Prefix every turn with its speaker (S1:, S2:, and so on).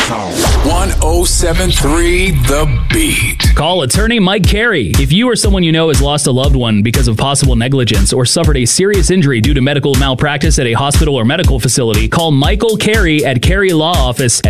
S1: 1073 The Beat.
S2: Call attorney Mike Carey. If you or someone you know has lost a loved one because of possible negligence or suffered a serious injury due to medical malpractice at a hospital or medical facility, call Michael Carey at Carey Law Office